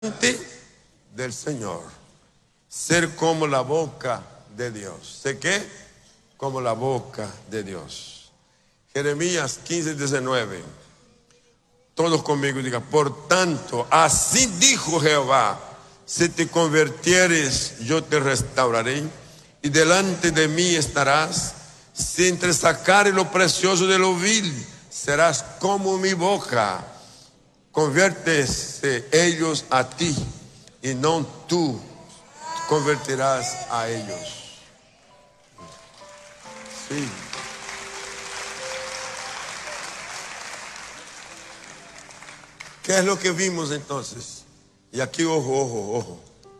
del Señor. Ser como la boca de Dios. ¿Sé qué? Como la boca de Dios. Jeremías 15:19. Todos conmigo digan: por tanto, así dijo Jehová: si te convirtieres, yo te restauraré, y delante de mí estarás. Si entresacares lo precioso de lo vil, serás como mi boca. Conviértese ellos a ti, y no tú convertirás a ellos. Sí. ¿Qué es lo que vimos entonces? Y aquí, ojo.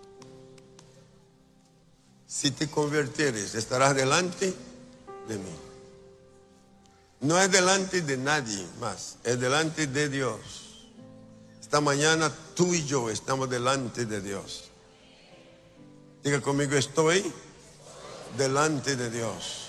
Si te convirtieres, estarás delante de mí. No es delante de nadie más, es delante de Dios. Esta mañana tú y yo estamos delante de Dios. Diga conmigo: estoy delante de Dios.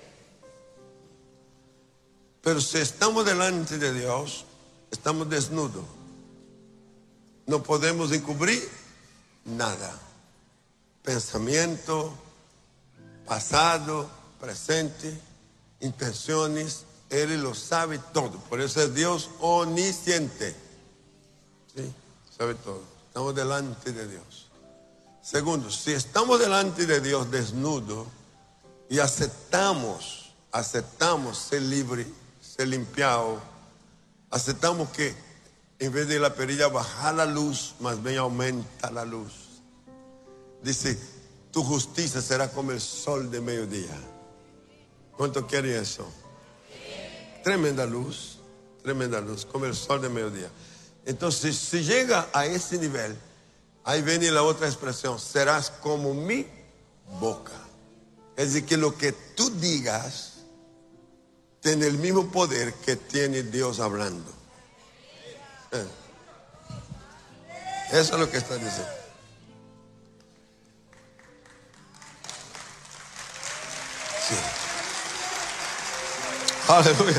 Pero si estamos delante de Dios, estamos desnudos. No podemos encubrir nada. Pensamiento, pasado, presente, intenciones, Él lo sabe todo. Por eso es Dios omnisciente. Sí, sabe todo. Estamos delante de Dios. Segundo, si estamos delante de Dios desnudo y aceptamos ser libre, ser limpiado, aceptamos que en vez de la perilla bajar la luz, más bien aumenta la luz. Dice: tu justicia será como el sol de mediodía. ¿Cuánto quiere eso? Tremenda luz, como el sol de mediodía. Entonces, si llega a ese nivel, ahí viene la otra expresión: serás como mi boca. Es decir, que lo que tú digas tiene el mismo poder que tiene Dios hablando. Eso es lo que está diciendo. Sí. Aleluya.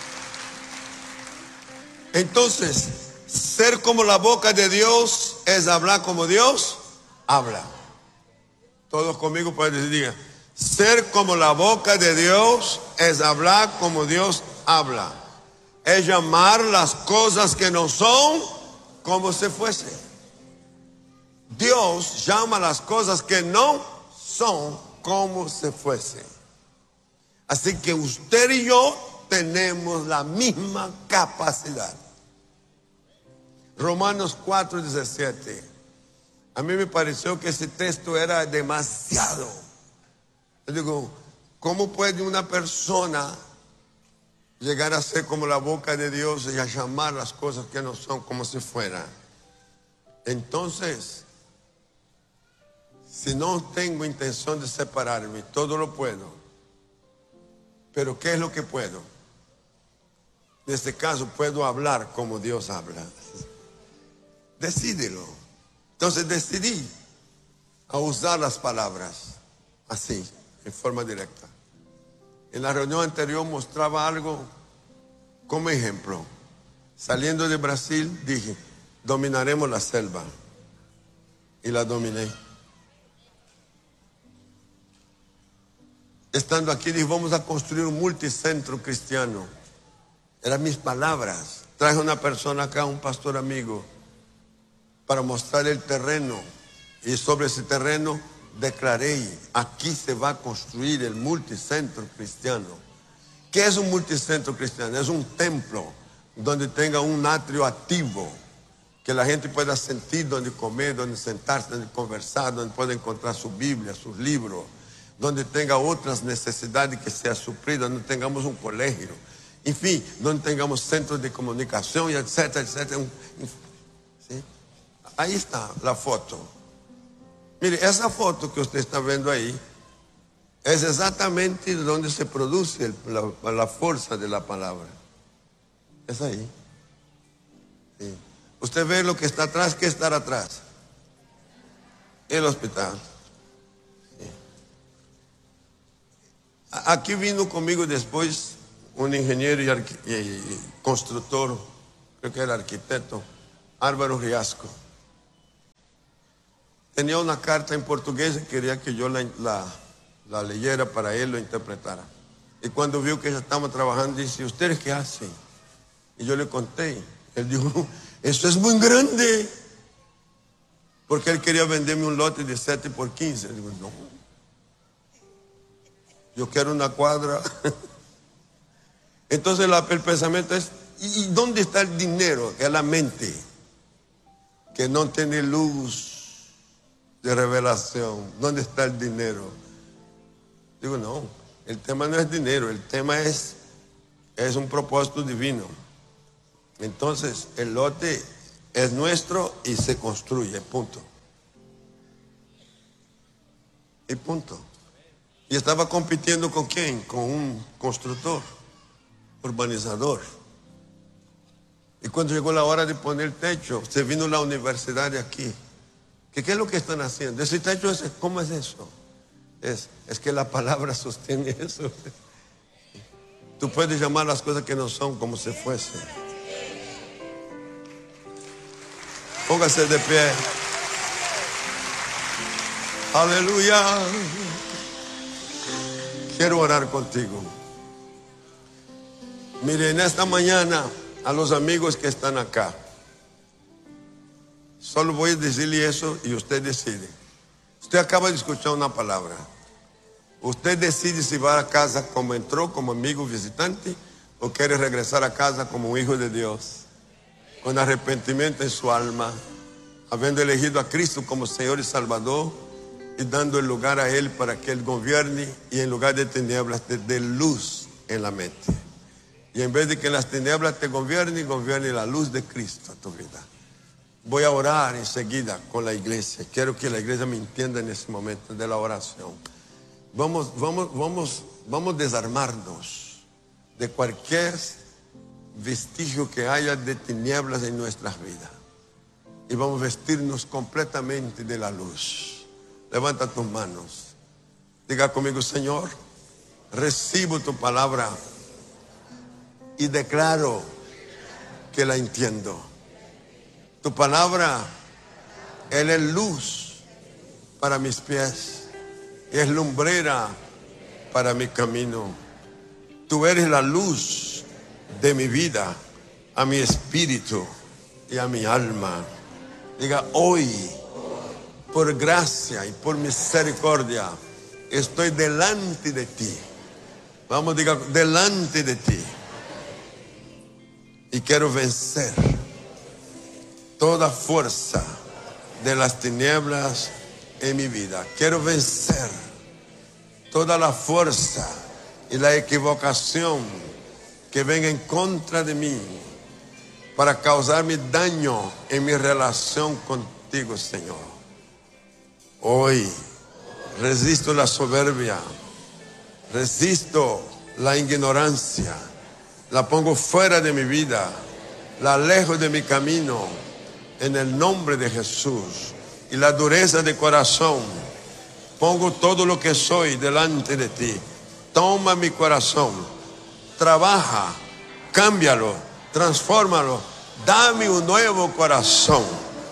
Entonces, ser como la boca de Dios es hablar como Dios habla. Todos conmigo pueden decir: diga, ser como la boca de Dios es hablar como Dios habla. Es llamar las cosas que no son como si fuesen. Dios llama las cosas que no son como si fuesen. Así que usted y yo tenemos la misma capacidad. Romanos 4:17. A mí me pareció que ese texto era demasiado. Yo digo, ¿cómo puede una persona llegar a ser como la boca de Dios y a llamar las cosas que no son como si fueran? Entonces, si no tengo intención de separarme, todo lo puedo. Pero ¿qué es lo que puedo? En este caso, puedo hablar como Dios habla. Decídelo. Entonces decidí a usar las palabras así, en forma directa. En la reunión anterior mostraba algo como ejemplo. Saliendo de Brasil dije: dominaremos la selva. Y la dominé. Estando aquí dije: vamos a construir un multicentro cristiano. Eran mis palabras. Traje una persona acá, un pastor amigo, para mostrar el terreno. Y sobre ese terreno declaré: aquí se va a construir el multicentro cristiano. ¿Qué es un multicentro cristiano? Es un templo donde tenga un atrio activo, que la gente pueda sentir donde comer, donde sentarse, donde conversar, donde pueda encontrar su Biblia, sus libros, donde tenga otras necesidades que sean suplidas, donde tengamos un colegio, en fin, donde tengamos centros de comunicación, y etcétera, etcétera. ¿Sí? Ahí está la foto. Mire, esa foto que usted está viendo ahí es exactamente donde se produce la fuerza de la palabra. Es ahí. Sí. Usted ve lo que está atrás. ¿Qué está atrás? El hospital. Sí. Aquí vino conmigo después un ingeniero y constructor, creo que era arquitecto, Álvaro Riasco. tenía una carta en portugués y quería que yo la leyera para él, lo interpretara. Y cuando vio que ya estábamos trabajando, dice, ¿ustedes qué hacen? Y yo le conté. Él dijo, eso es muy grande. Porque él quería venderme un lote de 7 por 15. Digo, no. Yo quiero una cuadra. Entonces el pensamiento es, ¿y dónde está el dinero? Que es la mente, que no tiene luz de revelación. ¿Dónde está el dinero? Digo, no, el tema no es dinero, el tema es un propósito divino. Entonces, el lote es nuestro y se construye, punto. Y punto. Y estaba compitiendo ¿con quién? Con un constructor, urbanizador. Y cuando llegó la hora de poner el techo, se vino la universidad de aquí. ¿Qué es lo que están haciendo? Ese techo, ¿cómo es eso? Es que la palabra sostiene eso. Tú puedes llamar las cosas que no son como si fuesen. Póngase de pie. Aleluya. Quiero orar contigo. Mire, en esta mañana, a los amigos que están acá, solo voy a decirle eso y usted decide. Usted acaba de escuchar una palabra. Usted decide si va a casa como entró, como amigo visitante, o quiere regresar a casa como un hijo de Dios, con arrepentimiento en su alma, habiendo elegido a Cristo como Señor y Salvador y dando el lugar a Él para que Él gobierne y en lugar de tinieblas te dé luz en la mente. Y en vez de que las tinieblas te gobierne la luz de Cristo a tu vida. Voy a orar enseguida con la iglesia. Quiero que la iglesia me entienda en ese momento de la oración. Vamos a desarmarnos de cualquier vestigio que haya de tinieblas en nuestras vidas. Y vamos a vestirnos completamente de la luz. Levanta tus manos. Diga conmigo, Señor, recibo tu palabra y declaro que la entiendo. Tu palabra es luz para mis pies y es lumbrera para mi camino. Tú eres la luz de mi vida, a mi espíritu y a mi alma. Diga, hoy, por gracia y por misericordia, estoy delante de ti. Vamos, diga, delante de ti. Y quiero vencer toda fuerza de las tinieblas en mi vida. Quiero vencer toda la fuerza y la equivocación que venga en contra de mí para causarme daño en mi relación contigo, Señor. Hoy resisto la soberbia, resisto la ignorancia, la pongo fuera de mi vida, la alejo de mi camino en el nombre de Jesús. Y la dureza de corazón, pongo todo lo que soy delante de ti. Toma mi corazón, trabaja, cámbialo, transfórmalo, dame un nuevo corazón.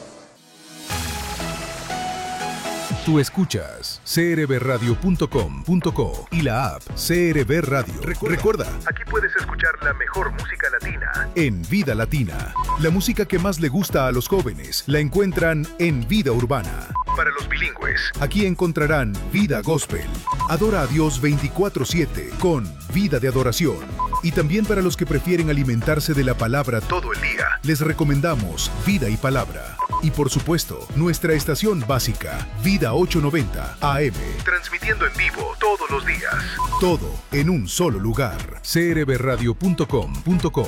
Tú escuchas crbradio.com.co y la app CRB Radio. Recuerda, aquí puedes escuchar la mejor música latina en Vida Latina. La música que más le gusta a los jóvenes la encuentran en Vida Urbana. Para los bilingües, aquí encontrarán Vida Gospel. Adora a Dios 24/7 con Vida de Adoración. Y también para los que prefieren alimentarse de la palabra todo el día, les recomendamos Vida y Palabra. Y por supuesto, nuestra estación básica, Vida 890 AM. Transmitiendo en vivo todos los días. Todo en un solo lugar. crbradio.com.co.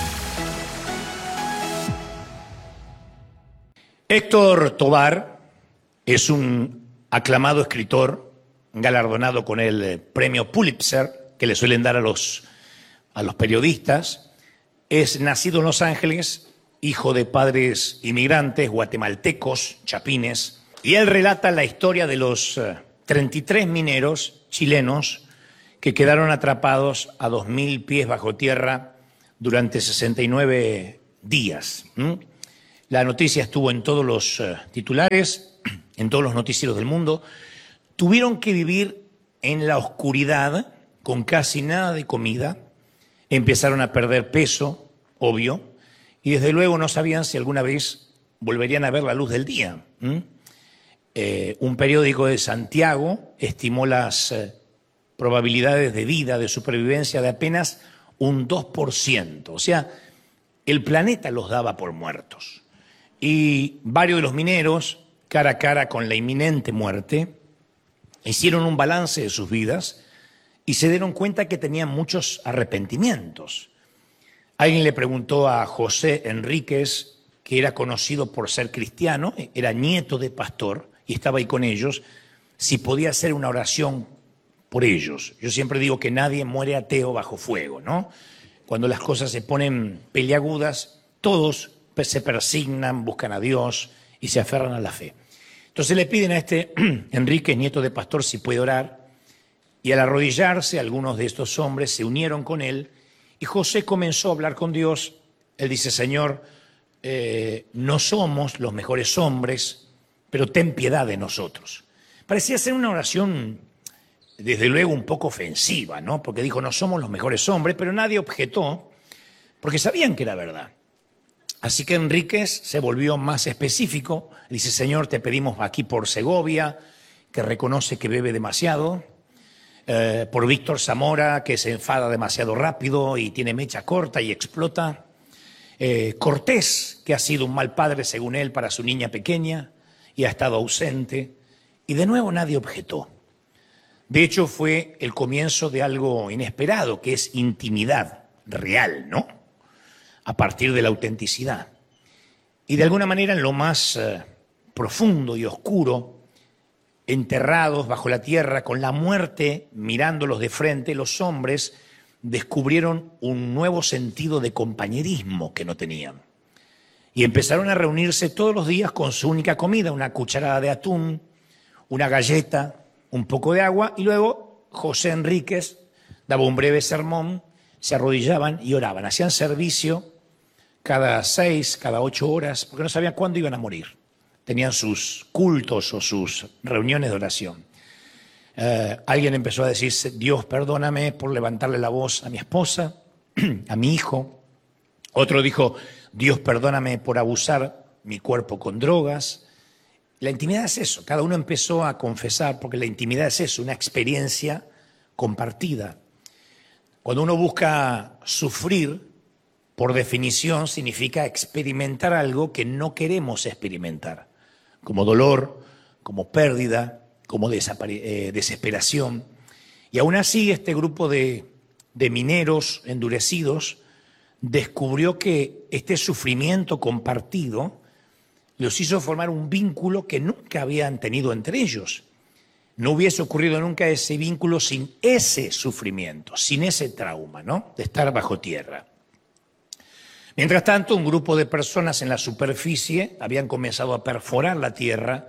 Héctor Tovar es un aclamado escritor, galardonado con el premio Pulitzer, que le suelen dar a los periodistas. Es nacido en Los Ángeles, hijo de padres inmigrantes guatemaltecos, chapines, y él relata la historia de los 33 mineros chilenos que quedaron atrapados a 2000 pies bajo tierra durante 69 días. La noticia estuvo en todos los titulares en todos los noticieros del mundo, tuvieron que vivir en la oscuridad, con casi nada de comida, empezaron a perder peso, obvio, y desde luego no sabían si alguna vez volverían a ver la luz del día. Un periódico de Santiago estimó las probabilidades de vida, de supervivencia, de apenas un 2%. O sea, el planeta los daba por muertos. Y varios de los mineros, cara a cara con la inminente muerte, hicieron un balance de sus vidas y se dieron cuenta que tenían muchos arrepentimientos. Alguien le preguntó a José Enríquez, que era conocido por ser cristiano, era nieto de pastor y estaba ahí con ellos, si podía hacer una oración por ellos. Yo siempre digo que nadie muere ateo bajo fuego, ¿no? Cuando las cosas se ponen peliagudas, todos se persignan, buscan a Dios y se aferran a la fe. Entonces le piden a este Enrique, nieto de pastor, si puede orar, y al arrodillarse algunos de estos hombres se unieron con él y José comenzó a hablar con Dios. Él dice: Señor, no somos los mejores hombres, pero ten piedad de nosotros. Parecía ser una oración, desde luego, un poco ofensiva, ¿no? Porque dijo: no somos los mejores hombres, pero nadie objetó, porque sabían que era verdad. Así que Enríquez se volvió más específico. Dice: Señor, te pedimos aquí por Segovia, que reconoce que bebe demasiado, por Víctor Zamora, que se enfada demasiado rápido y tiene mecha corta y explota, Cortés, que ha sido un mal padre según él para su niña pequeña y ha estado ausente, y de nuevo nadie objetó. De hecho, fue el comienzo de algo inesperado, que es intimidad real, ¿no? A partir de la autenticidad. Y de alguna manera, en lo más profundo y oscuro, enterrados bajo la tierra, con la muerte mirándolos de frente, los hombres descubrieron un nuevo sentido de compañerismo que no tenían. Y empezaron a reunirse todos los días con su única comida, una cucharada de atún, una galleta, un poco de agua, y luego José Enríquez daba un breve sermón, se arrodillaban y oraban, hacían servicio cada 6, cada 8 horas, porque no sabían cuándo iban a morir. Tenían sus cultos o sus reuniones de oración. Alguien empezó a decir: Dios, perdóname por levantarle la voz a mi esposa, a mi hijo. Otro dijo: Dios, perdóname por abusar mi cuerpo con drogas. La intimidad es eso. Cada uno empezó a confesar, porque la intimidad es eso, una experiencia compartida. Cuando uno busca sufrir, por definición, significa experimentar algo que no queremos experimentar, como dolor, como pérdida, como desesperación. Y aún así, este grupo de mineros endurecidos descubrió que este sufrimiento compartido los hizo formar un vínculo que nunca habían tenido entre ellos. No hubiese ocurrido nunca ese vínculo sin ese sufrimiento, sin ese trauma, ¿no?, de estar bajo tierra. Mientras tanto, un grupo de personas en la superficie habían comenzado a perforar la tierra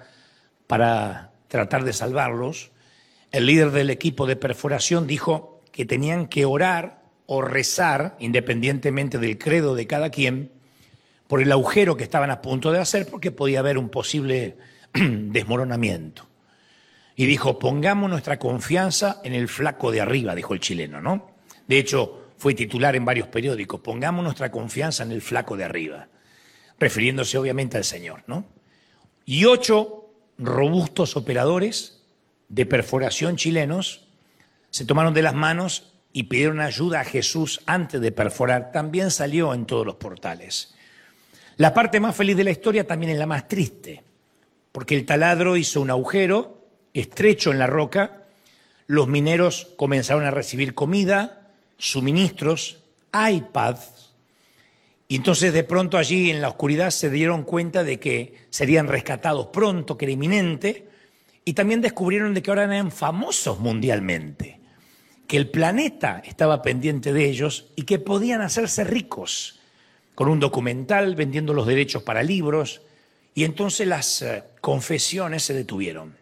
para tratar de salvarlos. El líder del equipo de perforación dijo que tenían que orar o rezar, independientemente del credo de cada quien, por el agujero que estaban a punto de hacer, porque podía haber un posible desmoronamiento. Y dijo: pongamos nuestra confianza en el flaco de arriba, dijo el chileno, ¿no? De hecho, fue titular en varios periódicos: pongamos nuestra confianza en el flaco de arriba, refiriéndose obviamente al Señor, ¿no? Y 8 robustos operadores de perforación chilenos se tomaron de las manos y pidieron ayuda a Jesús antes de perforar. También salió en todos los portales. La parte más feliz de la historia también es la más triste, porque el taladro hizo un agujero estrecho en la roca, los mineros comenzaron a recibir comida, suministros, iPads, y entonces de pronto allí en la oscuridad se dieron cuenta de que serían rescatados pronto, que era inminente, y también descubrieron de que ahora eran famosos mundialmente, que el planeta estaba pendiente de ellos y que podían hacerse ricos con un documental, vendiendo los derechos para libros, y entonces las confesiones se detuvieron.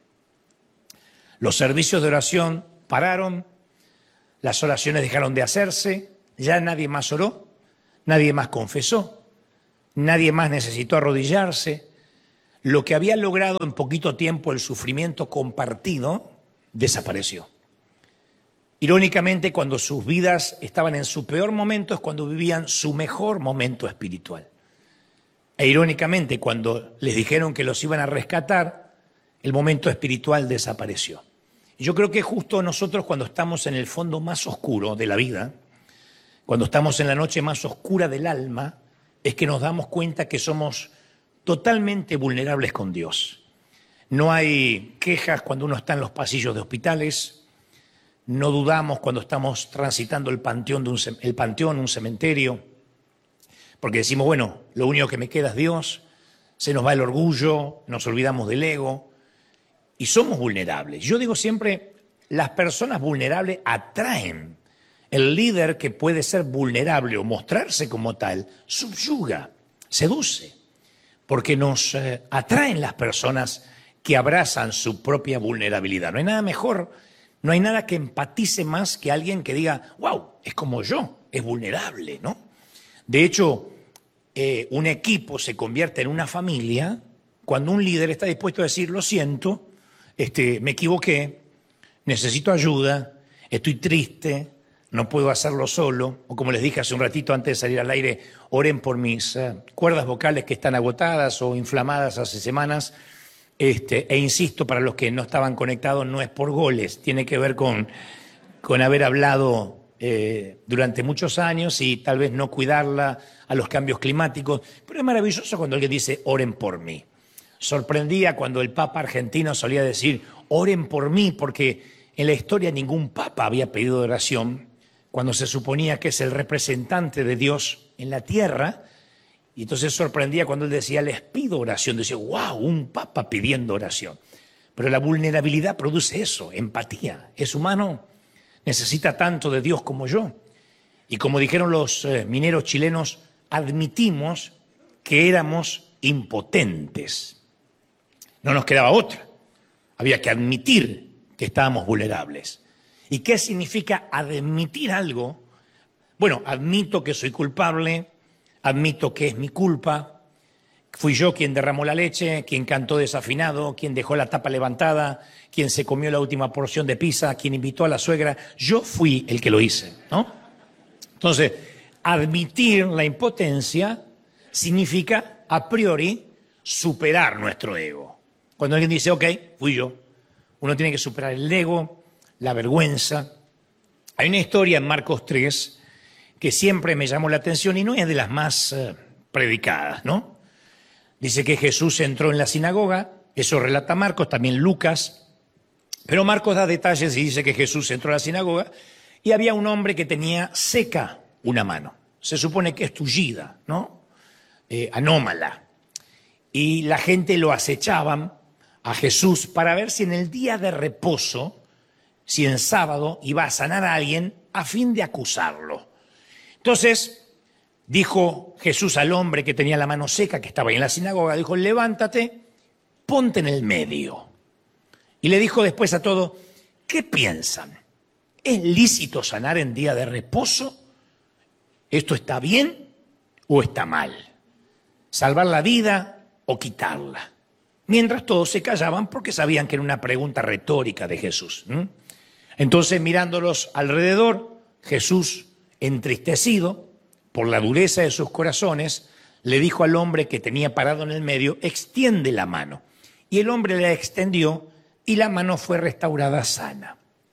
Los servicios de oración pararon, las oraciones dejaron de hacerse, ya nadie más oró, nadie más confesó, nadie más necesitó arrodillarse. lo que había logrado en poquito tiempo el sufrimiento compartido desapareció. Irónicamente, cuando sus vidas estaban en su peor momento es cuando vivían su mejor momento espiritual. E irónicamente, cuando les dijeron que los iban a rescatar, el momento espiritual desapareció. Y yo creo que justo nosotros, cuando estamos en el fondo más oscuro de la vida, cuando estamos en la noche más oscura del alma, es que nos damos cuenta que somos totalmente vulnerables con Dios. No hay quejas cuando uno está en los pasillos de hospitales. No dudamos cuando estamos transitando el panteón, un cementerio, porque decimos, bueno, lo único que me queda es Dios, se nos va el orgullo, nos olvidamos del ego y somos vulnerables. Yo digo siempre, las personas vulnerables atraen. El líder que puede ser vulnerable o mostrarse como tal, subyuga, seduce, porque nos atraen las personas que abrazan su propia vulnerabilidad. No hay nada mejor. No hay nada que empatice más que alguien que diga, wow, es como yo, es vulnerable, ¿no? De hecho, un equipo se convierte en una familia cuando un líder está dispuesto a decir, lo siento, me equivoqué, necesito ayuda, estoy triste, no puedo hacerlo solo. O como les dije hace un ratito antes de salir al aire, oren por mis cuerdas vocales que están agotadas o inflamadas hace semanas. E insisto, para los que no estaban conectados, no es por goles, tiene que ver con haber hablado durante muchos años y tal vez no cuidarla a los cambios climáticos, pero es maravilloso cuando alguien dice, oren por mí. Sorprendía cuando el Papa argentino solía decir, oren por mí, porque en la historia ningún Papa había pedido oración, cuando se suponía que es el representante de Dios en la tierra. Y entonces sorprendía cuando él decía, les pido oración. Decía, wow, un papa pidiendo oración. Pero la vulnerabilidad produce eso, empatía. Es humano, necesita tanto de Dios como yo. Y como dijeron los mineros chilenos, admitimos que éramos impotentes. No nos quedaba otra. Había que admitir que estábamos vulnerables. ¿Y qué significa admitir algo? Bueno, admito que soy culpable. Admito que es mi culpa, fui yo quien derramó la leche, quien cantó desafinado, quien dejó la tapa levantada, quien se comió la última porción de pizza, quien invitó a la suegra. Yo fui el que lo hice, ¿no? Entonces, admitir la impotencia significa, a priori, superar nuestro ego. Cuando alguien dice, ok, fui yo, uno tiene que superar el ego, la vergüenza. Hay una historia en Marcos 3 que siempre me llamó la atención y no es de las más predicadas, ¿no? Dice que Jesús entró en la sinagoga, eso relata Marcos, también Lucas, pero Marcos da detalles y dice que Jesús entró a la sinagoga y había un hombre que tenía seca una mano. Se supone que es tullida, ¿no? Anómala. Y la gente lo acechaban a Jesús para ver si en el día de reposo, si en sábado iba a sanar a alguien a fin de acusarlo. Entonces, dijo Jesús al hombre que tenía la mano seca, que estaba ahí en la sinagoga, dijo, levántate, ponte en el medio. Y le dijo después a todos, ¿qué piensan? ¿Es lícito sanar en día de reposo? ¿Esto está bien o está mal? ¿Salvar la vida o quitarla? Mientras todos se callaban porque sabían que era una pregunta retórica de Jesús. Entonces, mirándolos alrededor, Jesús, entristecido por la dureza de sus corazones, le dijo al hombre que tenía parado en el medio, extiende la mano. Y el hombre la extendió y la mano fue restaurada sana.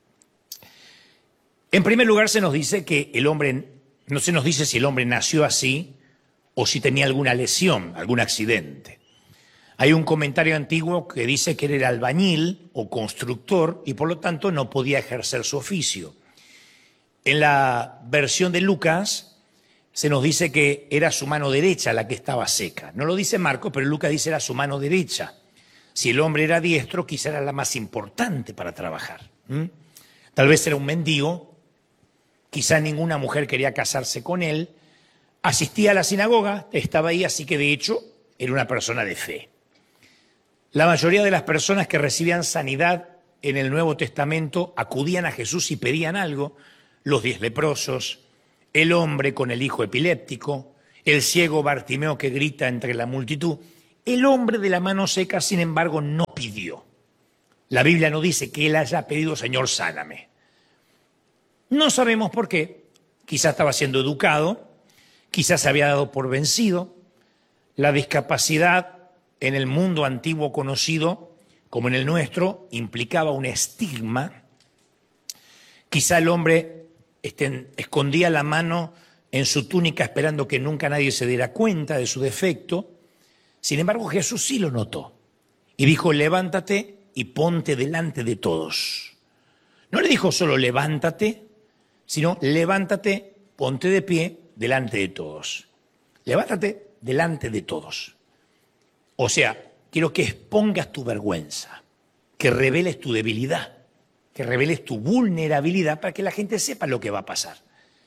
En primer lugar, se nos dice que el hombre, no se nos dice si el hombre nació así o si tenía alguna lesión, algún accidente. Hay un comentario antiguo que dice que él era albañil o constructor y por lo tanto no podía ejercer su oficio. En la versión de Lucas se nos dice que era su mano derecha la que estaba seca. No lo dice Marcos, pero Lucas dice era su mano derecha. Si el hombre era diestro, quizá era la más importante para trabajar. Tal vez era un mendigo, quizá ninguna mujer quería casarse con él. Asistía a la sinagoga, estaba ahí, así que de hecho era una persona de fe. La mayoría de las personas que recibían sanidad en el Nuevo Testamento acudían a Jesús y pedían algo. Los 10 leprosos, el hombre con el hijo epiléptico, el ciego Bartimeo que grita entre la multitud. El hombre de la mano seca, sin embargo, no pidió. La Biblia no dice que él haya pedido, Señor, sáname. No sabemos por qué. Quizás estaba siendo educado, quizás se había dado por vencido. La discapacidad en el mundo antiguo conocido, como en el nuestro, implicaba un estigma. Quizá el hombre escondía la mano en su túnica esperando que nunca nadie se diera cuenta de su defecto. Sin embargo, Jesús sí lo notó y dijo, levántate y ponte delante de todos. No le dijo solo levántate, sino levántate, ponte de pie delante de todos. Levántate delante de todos. O sea, quiero que expongas tu vergüenza, que reveles tu debilidad, que reveles tu vulnerabilidad para que la gente sepa lo que va a pasar.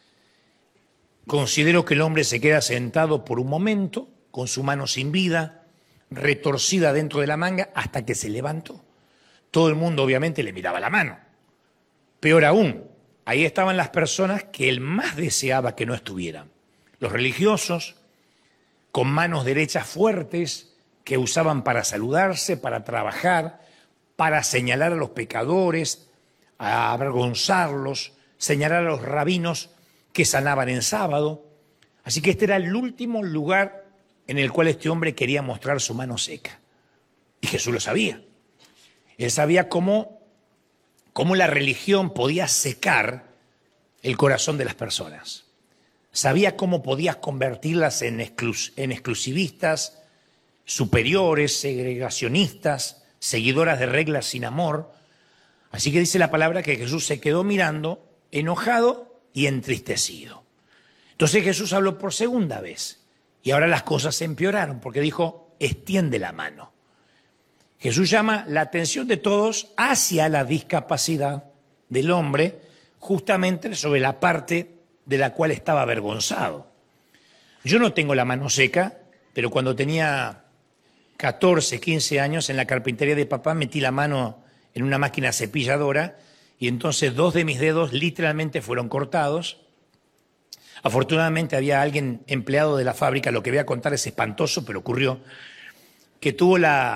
Considero que el hombre se queda sentado por un momento, con su mano sin vida, retorcida dentro de la manga, hasta que se levantó. Todo el mundo obviamente le miraba la mano. Peor aún, ahí estaban las personas que él más deseaba que no estuvieran. Los religiosos, con manos derechas fuertes, que usaban para saludarse, para trabajar, para señalar a los pecadores, a avergonzarlos, señalar a los rabinos que sanaban en sábado. Así que este era el último lugar en el cual este hombre quería mostrar su mano seca. Y Jesús lo sabía. Él sabía cómo la religión podía secar el corazón de las personas. Sabía cómo podías convertirlas en exclusivistas, superiores, segregacionistas, seguidoras de reglas sin amor. Así que dice la palabra que Jesús se quedó mirando, enojado y entristecido. Entonces Jesús habló por segunda vez y ahora las cosas se empeoraron porque dijo, extiende la mano. Jesús llama la atención de todos hacia la discapacidad del hombre, justamente sobre la parte de la cual estaba avergonzado. Yo no tengo la mano seca, pero cuando tenía 14, 15 años en la carpintería de papá metí la mano en una máquina cepilladora y entonces 2 de mis dedos literalmente fueron cortados. Afortunadamente había alguien empleado de la fábrica, lo que voy a contar es espantoso, pero ocurrió, que tuvo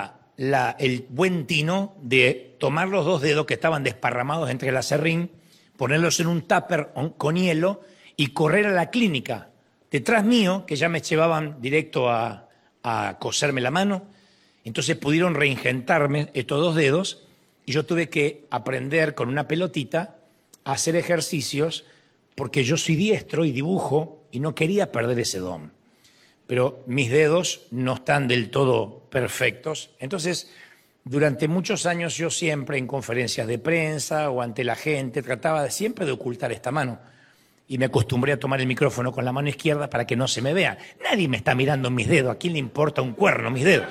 el buen tino de tomar los 2 dedos que estaban desparramados entre el aserrín, ponerlos en un tupper con hielo y correr a la clínica detrás mío, que ya me llevaban directo a coserme la mano. Entonces pudieron reingentarme estos 2 dedos y yo tuve que aprender con una pelotita a hacer ejercicios porque yo soy diestro y dibujo y no quería perder ese don. Pero mis dedos no están del todo perfectos. Entonces, durante muchos años yo siempre en conferencias de prensa o ante la gente trataba siempre de ocultar esta mano. Y me acostumbré a tomar el micrófono con la mano izquierda para que no se me vea. Nadie me está mirando mis dedos. ¿A quién le importa un cuerno mis dedos?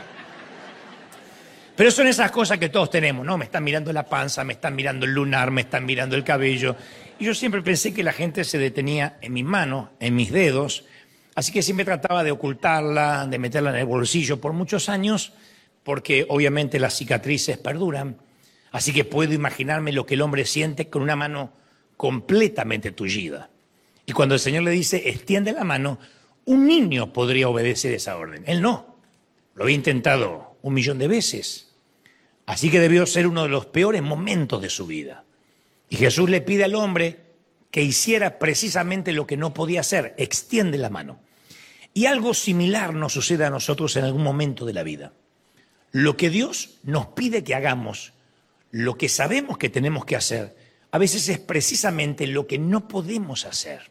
Pero son esas cosas que todos tenemos, ¿no? Me están mirando la panza, me están mirando el lunar, me están mirando el cabello. Y yo siempre pensé que la gente se detenía en mis manos, en mis dedos. Así que siempre trataba de ocultarla, de meterla en el bolsillo por muchos años, porque obviamente las cicatrices perduran. Así que puedo imaginarme lo que el hombre siente con una mano completamente tullida. Y cuando el Señor le dice, extiende la mano, un niño podría obedecer esa orden. Él no. Lo había intentado 1.000.000 de veces. Así que debió ser uno de los peores momentos de su vida. Y Jesús le pide al hombre que hiciera precisamente lo que no podía hacer, extiende la mano. Y algo similar nos sucede a nosotros en algún momento de la vida. Lo que Dios nos pide que hagamos, lo que sabemos que tenemos que hacer, a veces es precisamente lo que no podemos hacer,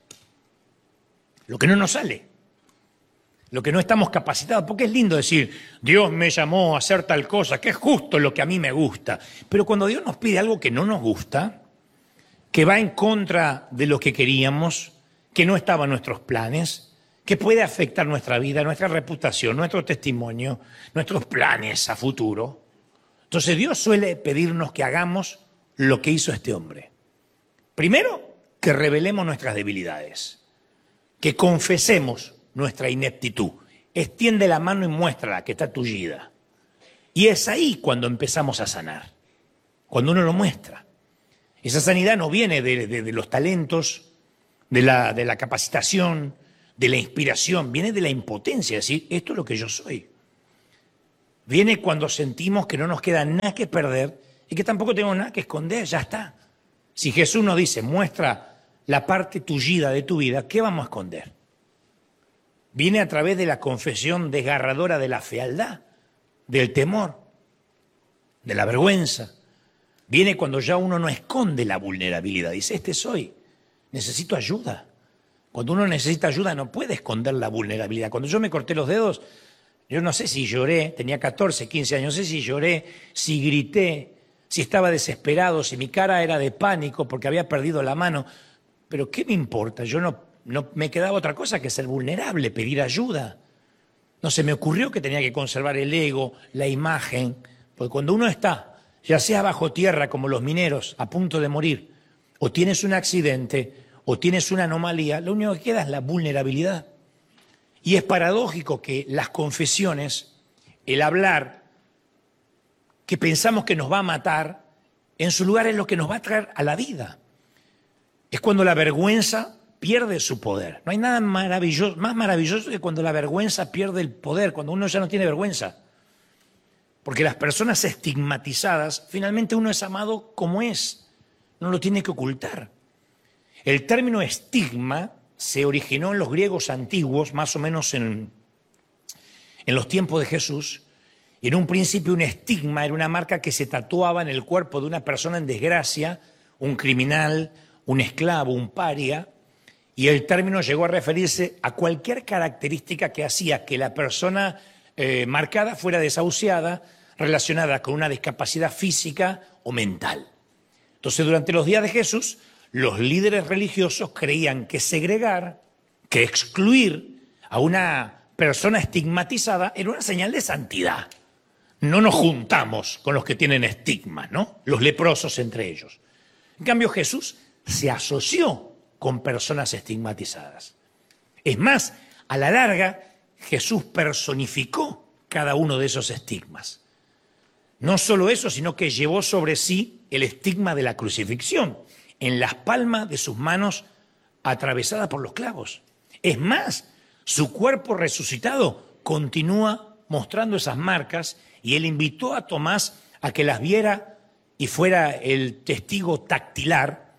lo que no nos sale, lo que no estamos capacitados, porque es lindo decir, Dios me llamó a hacer tal cosa, que es justo lo que a mí me gusta, pero cuando Dios nos pide algo que no nos gusta, que va en contra de lo que queríamos, que no estaba en nuestros planes, que puede afectar nuestra vida, nuestra reputación, nuestro testimonio, nuestros planes a futuro. Entonces Dios suele pedirnos que hagamos lo que hizo este hombre. Primero, que revelemos nuestras debilidades, que confesemos nuestra ineptitud. Extiende la mano y muéstrala que está tullida. Y es ahí cuando empezamos a sanar, cuando uno lo muestra. Esa sanidad no viene de los talentos, de la capacitación, de la inspiración, viene de la impotencia, es decir, esto es lo que yo soy. Viene cuando sentimos que no nos queda nada que perder y que tampoco tenemos nada que esconder, ya está. Si Jesús nos dice, muestra la parte tullida de tu vida, ¿qué vamos a esconder? Viene a través de la confesión desgarradora de la fealdad, del temor, de la vergüenza. Viene cuando ya uno no esconde la vulnerabilidad, dice, este soy, necesito ayuda. Cuando uno necesita ayuda no puede esconder la vulnerabilidad. Cuando yo me corté los dedos, yo no sé si lloré, tenía 14, 15 años, no sé si lloré, si grité, si estaba desesperado, si mi cara era de pánico porque había perdido la mano. Pero ¿qué me importa? Yo no me quedaba otra cosa que ser vulnerable, pedir ayuda. No se me ocurrió que tenía que conservar el ego, la imagen, porque cuando uno está, ya sea bajo tierra como los mineros, a punto de morir, o tienes un accidente, o tienes una anomalía, lo único que queda es la vulnerabilidad. Y es paradójico que las confesiones, el hablar, que pensamos que nos va a matar, en su lugar es lo que nos va a traer a la vida. Es cuando la vergüenza pierde su poder. No hay nada maravilloso, más maravilloso que cuando la vergüenza pierde el poder, cuando uno ya no tiene vergüenza. Porque las personas estigmatizadas, finalmente uno es amado como es, no lo tiene que ocultar. El término estigma se originó en los griegos antiguos, más o menos en los tiempos de Jesús. Y en un principio un estigma era una marca que se tatuaba en el cuerpo de una persona en desgracia, un criminal, un esclavo, un paria. Y el término llegó a referirse a cualquier característica que hacía que la persona marcada fuera desahuciada, relacionada con una discapacidad física o mental. Entonces, durante los días de Jesús, los líderes religiosos creían que segregar, que excluir a una persona estigmatizada era una señal de santidad. No nos juntamos con los que tienen estigmas, ¿no? Los leprosos entre ellos. En cambio, Jesús se asoció con personas estigmatizadas. Es más, a la larga, Jesús personificó cada uno de esos estigmas. No solo eso, sino que llevó sobre sí el estigma de la crucifixión, en las palmas de sus manos atravesadas por los clavos. Es más, su cuerpo resucitado continúa mostrando esas marcas y él invitó a Tomás a que las viera y fuera el testigo dactilar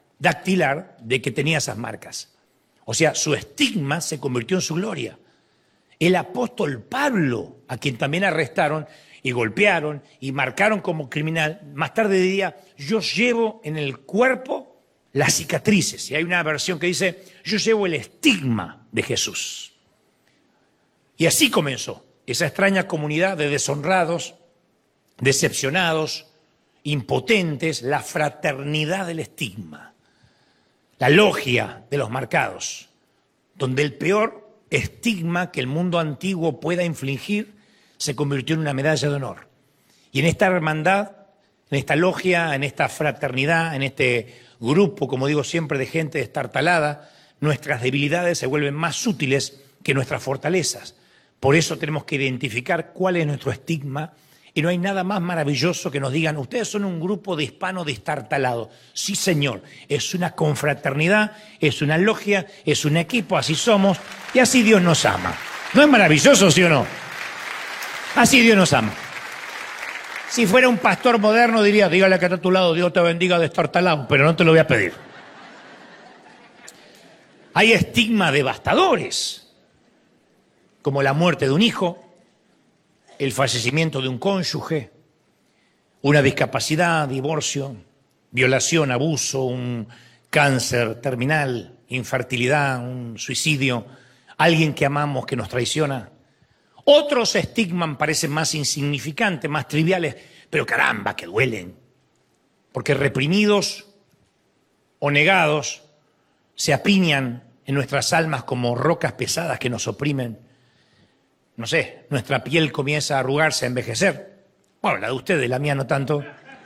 de que tenía esas marcas. O sea, su estigma se convirtió en su gloria. El apóstol Pablo, a quien también arrestaron y golpearon y marcaron como criminal, más tarde diría, yo llevo en el cuerpo las cicatrices. Y hay una versión que dice, yo llevo el estigma de Jesús. Y así comenzó esa extraña comunidad de deshonrados, decepcionados, impotentes, la fraternidad del estigma, la logia de los marcados, donde el peor estigma que el mundo antiguo pueda infligir se convirtió en una medalla de honor. Y en esta hermandad, en esta logia, en esta fraternidad, en este grupo, como digo siempre, de gente destartalada, nuestras debilidades se vuelven más útiles que nuestras fortalezas. Por eso tenemos que identificar cuál es nuestro estigma y no hay nada más maravilloso que nos digan, ustedes son un grupo de hispanos destartalados. Sí, señor, es una confraternidad, es una logia, es un equipo, así somos y así Dios nos ama. ¿No es maravilloso, sí o no? Así Dios nos ama. Si fuera un pastor moderno diría, dígale que está a tu lado, Dios te bendiga destartalado, pero no te lo voy a pedir. Hay estigmas devastadores, como la muerte de un hijo, el fallecimiento de un cónyuge, una discapacidad, divorcio, violación, abuso, un cáncer terminal, infertilidad, un suicidio, alguien que amamos que nos traiciona. Otros estigmas parecen más insignificantes, más triviales, pero caramba, que duelen. Porque reprimidos o negados se apiñan en nuestras almas como rocas pesadas que nos oprimen. No sé, nuestra piel comienza a arrugarse, a envejecer. Bueno, la de ustedes, la mía no tanto.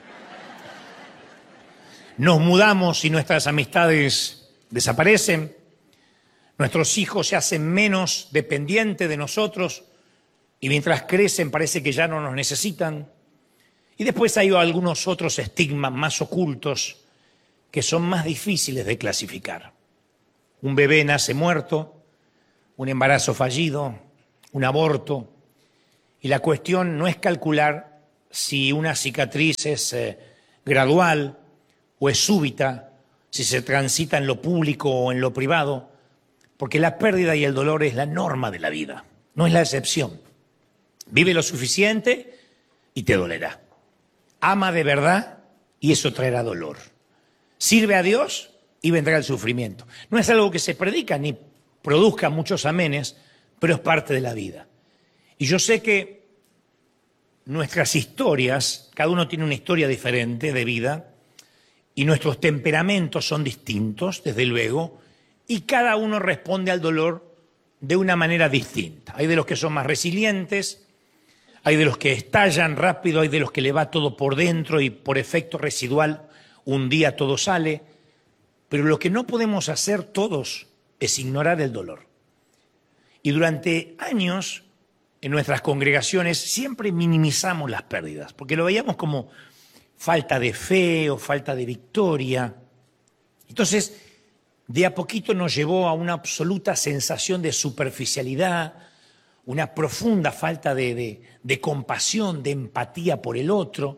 Nos mudamos y nuestras amistades desaparecen. Nuestros hijos se hacen menos dependientes de nosotros y mientras crecen parece que ya no nos necesitan. Y después hay algunos otros estigmas más ocultos que son más difíciles de clasificar. Un bebé nace muerto, un embarazo fallido, un aborto. Y la cuestión no es calcular si una cicatriz es gradual o es súbita, si se transita en lo público o en lo privado, porque la pérdida y el dolor es la norma de la vida, no es la excepción. Vive lo suficiente y te dolerá. Ama de verdad y eso traerá dolor. Sirve a Dios y vendrá el sufrimiento. No es algo que se predica ni produzca muchos amenes, pero es parte de la vida. Y yo sé que nuestras historias, cada uno tiene una historia diferente de vida, y nuestros temperamentos son distintos, desde luego, y cada uno responde al dolor de una manera distinta. Hay de los que son más resilientes, hay de los que estallan rápido, hay de los que le va todo por dentro y por efecto residual un día todo sale, pero lo que no podemos hacer todos es ignorar el dolor. Y durante años en nuestras congregaciones siempre minimizamos las pérdidas, porque lo veíamos como falta de fe o falta de victoria. Entonces, de a poquito nos llevó a una absoluta sensación de superficialidad, una profunda falta de compasión, de empatía por el otro.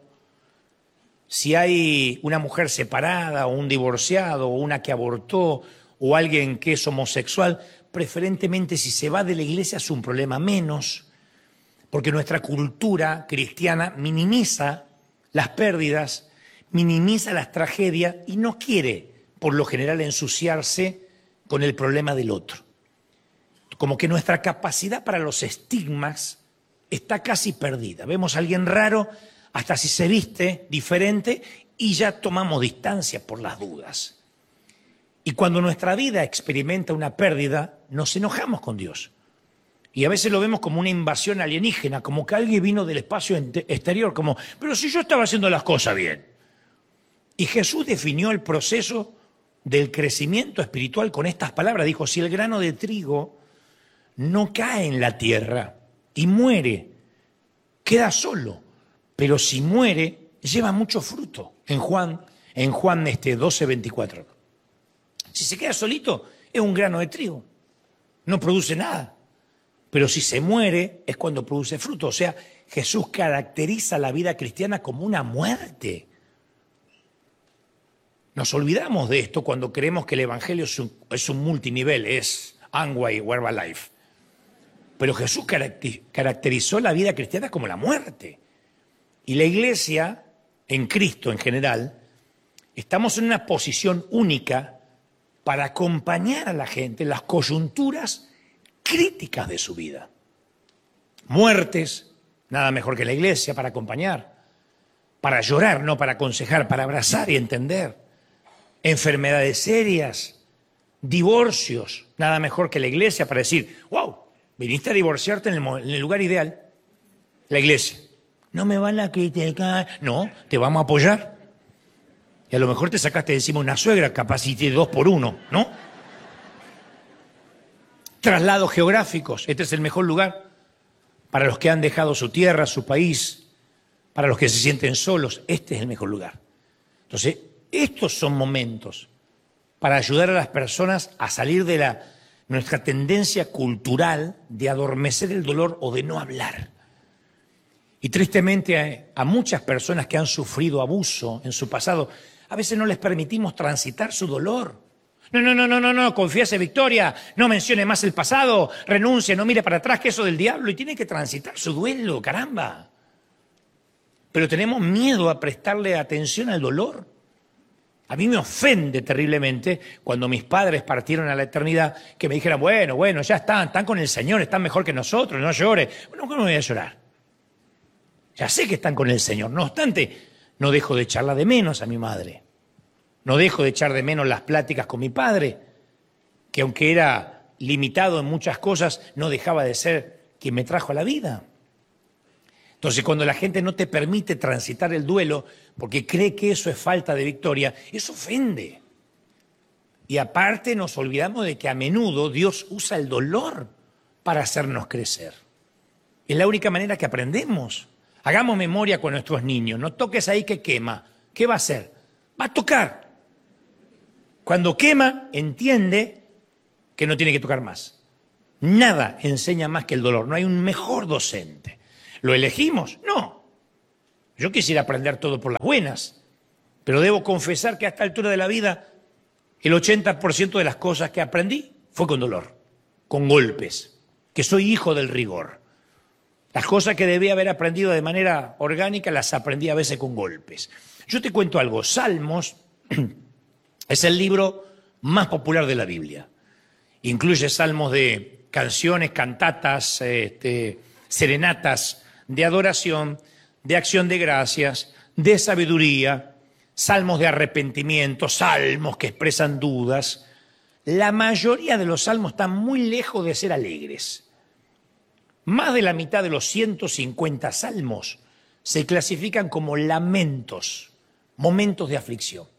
Si hay una mujer separada o un divorciado o una que abortó o alguien que es homosexual, preferentemente si se va de la iglesia es un problema menos, porque nuestra cultura cristiana minimiza las pérdidas, minimiza las tragedias y no quiere, por lo general, ensuciarse con el problema del otro. Como que nuestra capacidad para los estigmas está casi perdida. Vemos a alguien raro, hasta si se viste diferente, y ya tomamos distancia por las dudas. Y cuando nuestra vida experimenta una pérdida, nos enojamos con Dios. Y a veces lo vemos como una invasión alienígena, como que alguien vino del espacio exterior, como, pero si yo estaba haciendo las cosas bien. Y Jesús definió el proceso del crecimiento espiritual con estas palabras. Dijo, si el grano de trigo no cae en la tierra y muere, queda solo. Pero si muere, lleva mucho fruto. En Juan 12:24. Si se queda solito, es un grano de trigo. No produce nada. Pero si se muere, es cuando produce fruto. O sea, Jesús caracteriza la vida cristiana como una muerte. Nos olvidamos de esto cuando creemos que el Evangelio es un multinivel, es Amway o Herbalife. Pero Jesús caracterizó la vida cristiana como la muerte. Y la iglesia, en Cristo en general, estamos en una posición única para acompañar a la gente en las coyunturas críticas de su vida. Muertes, nada mejor que la iglesia para acompañar, para llorar, no para aconsejar, para abrazar y entender. Enfermedades serias, divorcios, nada mejor que la iglesia para decir, wow, viniste a divorciarte en el lugar ideal, la iglesia. No me van a criticar, no, te vamos a apoyar. Y a lo mejor te sacaste de encima una suegra, capaz si te 2 por 1, ¿no? Traslados geográficos, este es el mejor lugar para los que han dejado su tierra, su país, para los que se sienten solos, este es el mejor lugar. Entonces, estos son momentos para ayudar a las personas a salir de nuestra tendencia cultural de adormecer el dolor o de no hablar. Y tristemente a muchas personas que han sufrido abuso en su pasado, a veces no les permitimos transitar su dolor. No, confiese victoria, no mencione más el pasado, renuncie, no mire para atrás, que eso del diablo, y tiene que transitar su duelo, caramba. Pero tenemos miedo a prestarle atención al dolor. A mí me ofende terriblemente cuando mis padres partieron a la eternidad que me dijeran, bueno, ya están con el Señor, están mejor que nosotros, no llore. Bueno, ¿cómo voy a llorar? Ya sé que están con el Señor, no obstante, no dejo de echarla de menos a mi madre. No dejo de echar de menos las pláticas con mi padre, que aunque era limitado en muchas cosas, no dejaba de ser quien me trajo a la vida. Entonces, cuando la gente no te permite transitar el duelo porque cree que eso es falta de victoria, eso ofende. Y aparte nos olvidamos de que a menudo Dios usa el dolor para hacernos crecer. Es la única manera que aprendemos. Hagamos memoria con nuestros niños. No toques ahí que quema. ¿Qué va a hacer? Va a tocar. Cuando quema, entiende que no tiene que tocar más. Nada enseña más que el dolor. No hay un mejor docente. ¿Lo elegimos? No. Yo quisiera aprender todo por las buenas, pero debo confesar que a esta altura de la vida el 80% de las cosas que aprendí fue con dolor, con golpes, que soy hijo del rigor. Las cosas que debía haber aprendido de manera orgánica las aprendí a veces con golpes. Yo te cuento algo, Salmos es el libro más popular de la Biblia. Incluye salmos de canciones, cantatas, serenatas, de adoración, de acción de gracias, de sabiduría, salmos de arrepentimiento, salmos que expresan dudas. La mayoría de los salmos están muy lejos de ser alegres. Más de la mitad de los 150 salmos se clasifican como lamentos, momentos de aflicción.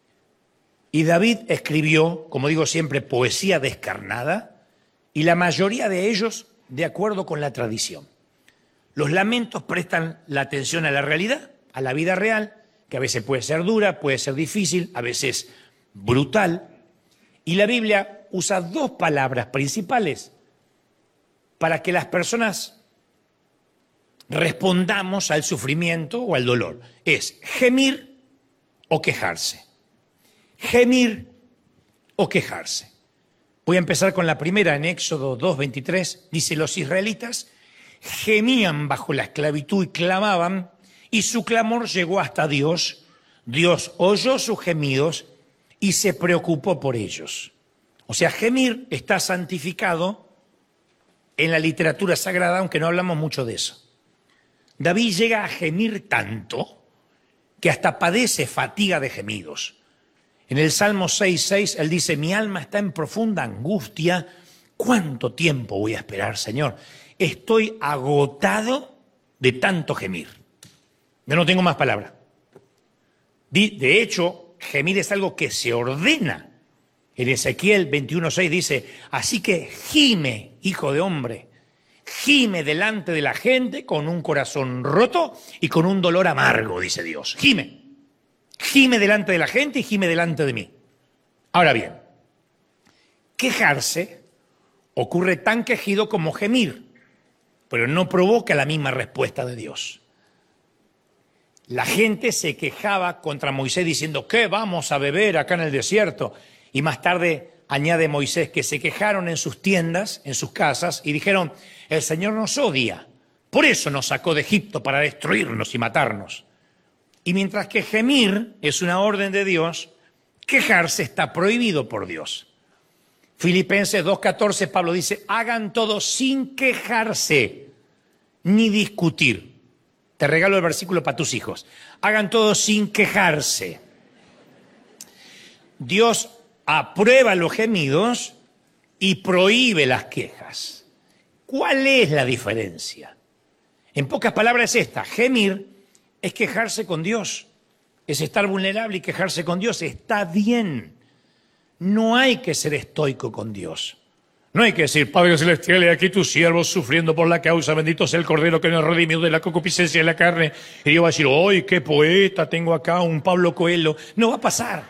Y David escribió, como digo siempre, poesía descarnada, y la mayoría de ellos de acuerdo con la tradición. Los lamentos prestan la atención a la realidad, a la vida real, que a veces puede ser dura, puede ser difícil, a veces brutal. Y la Biblia usa dos palabras principales para que las personas respondamos al sufrimiento o al dolor. Es gemir o quejarse. Gemir o quejarse. Voy a empezar con la primera en Éxodo 2:23. Dice, los israelitas gemían bajo la esclavitud y clamaban, y su clamor llegó hasta Dios. Dios oyó sus gemidos y se preocupó por ellos. O sea, gemir está santificado en la literatura sagrada, aunque no hablamos mucho de eso. David llega a gemir tanto que hasta padece fatiga de gemidos. En el Salmo 6:6 él dice, mi alma está en profunda angustia. ¿Cuánto tiempo voy a esperar, Señor? Estoy agotado de tanto gemir. Yo no tengo más palabras. De hecho, gemir es algo que se ordena. En Ezequiel 21:6 dice, así que gime, hijo de hombre, gime delante de la gente con un corazón roto y con un dolor amargo, dice Dios. Gime. Gime delante de la gente y gime delante de mí. Ahora bien, quejarse ocurre tan quejido como gemir, pero no provoca la misma respuesta de Dios. La gente se quejaba contra Moisés diciendo, ¿qué vamos a beber acá en el desierto? Y más tarde añade Moisés que se quejaron en sus tiendas, en sus casas, y dijeron, el Señor nos odia, por eso nos sacó de Egipto para destruirnos y matarnos. Y mientras que gemir es una orden de Dios, quejarse está prohibido por Dios. Filipenses 2:14, Pablo dice, hagan todo sin quejarse ni discutir. Te regalo el versículo para tus hijos. Hagan todo sin quejarse. Dios aprueba los gemidos y prohíbe las quejas. ¿Cuál es la diferencia? En pocas palabras es esta, gemir es quejarse con Dios, es estar vulnerable y quejarse con Dios, está bien. No hay que ser estoico con Dios. No hay que decir, Padre Celestial, he aquí tus siervos sufriendo por la causa, bendito sea el Cordero que nos redimió de la concupiscencia de la carne. Y Dios va a decir, ¡ay, qué poeta! Tengo acá un Pablo Coelho. No va a pasar.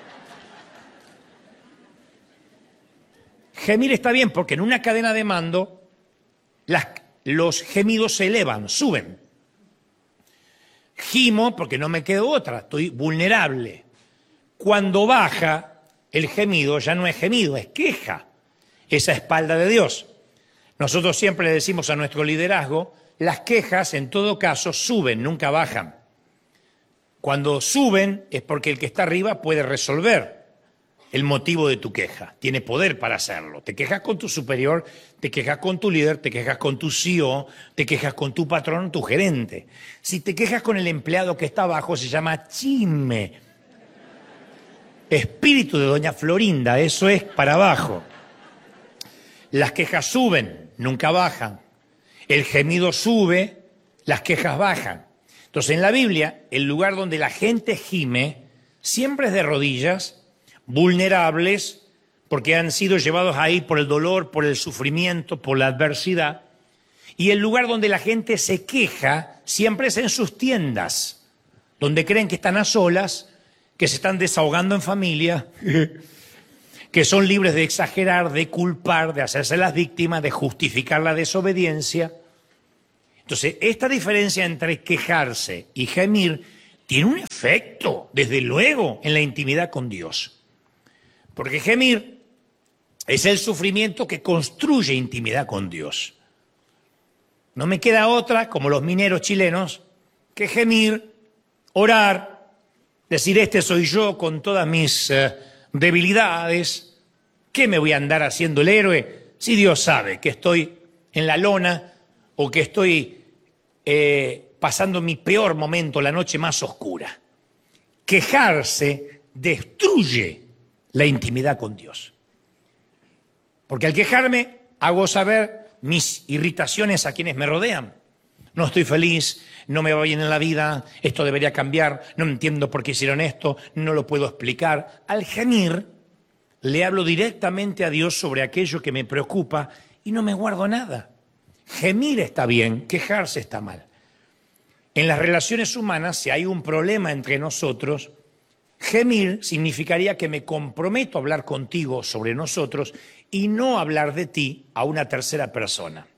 Gemir está bien porque en una cadena de mando los gemidos se elevan, suben. Gimo porque no me quedo otra, estoy vulnerable. Cuando baja el gemido ya no es gemido, es queja. Esa espalda de Dios. Nosotros siempre le decimos a nuestro liderazgo, las quejas en todo caso suben, nunca bajan. Cuando suben es porque el que está arriba puede resolver el motivo de tu queja, tiene poder para hacerlo. Te quejas con tu superior, te quejas con tu líder, te quejas con tu CEO, te quejas con tu patrón, tu gerente. Si te quejas con el empleado que está abajo, se llama chisme. Espíritu de doña Florinda, eso es para abajo. Las quejas suben, nunca bajan. El gemido sube, las quejas bajan. Entonces en la Biblia, el lugar donde la gente gime siempre es de rodillas, vulnerables, porque han sido llevados ahí por el dolor, por el sufrimiento, por la adversidad. Y el lugar donde la gente se queja siempre es en sus tiendas, donde creen que están a solas, que se están desahogando en familia, que son libres de exagerar, de culpar, de hacerse las víctimas, de justificar la desobediencia. Entonces, esta diferencia entre quejarse y gemir tiene un efecto, desde luego, en la intimidad con Dios. Porque gemir es el sufrimiento que construye intimidad con Dios. No me queda otra, como los mineros chilenos, que gemir, orar, decir, este soy yo con todas mis debilidades. ¿Qué me voy a andar haciendo el héroe si Dios sabe que estoy en la lona o que estoy pasando mi peor momento, la noche más oscura? Quejarse destruye la intimidad con Dios. Porque al quejarme hago saber mis irritaciones a quienes me rodean. No estoy feliz, no me va bien en la vida, esto debería cambiar, no entiendo por qué hicieron esto, no lo puedo explicar. Al gemir, le hablo directamente a Dios sobre aquello que me preocupa y no me guardo nada. Gemir está bien, quejarse está mal. En las relaciones humanas, si hay un problema entre nosotros, gemir significaría que me comprometo a hablar contigo sobre nosotros y no hablar de ti a una tercera persona.